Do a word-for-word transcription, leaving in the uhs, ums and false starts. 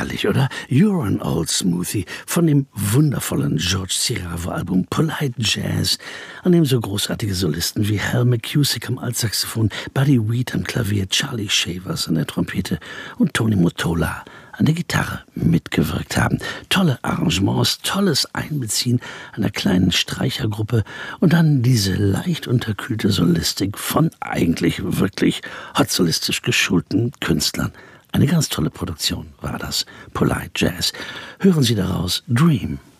Herrlich, oder? You're an Old Smoothie von dem wundervollen George Ciravo-Album Polite Jazz, an dem so großartige Solisten wie Hal McCusick am Altsaxophon, Buddy Weed am Klavier, Charlie Shavers an der Trompete und Tony Mottola an der Gitarre mitgewirkt haben. Tolle Arrangements, tolles Einbeziehen einer kleinen Streichergruppe und dann diese leicht unterkühlte Solistik von eigentlich wirklich hot solistisch geschulten Künstlern. Eine ganz tolle Produktion war das. Polite Jazz. Hören Sie daraus Dream.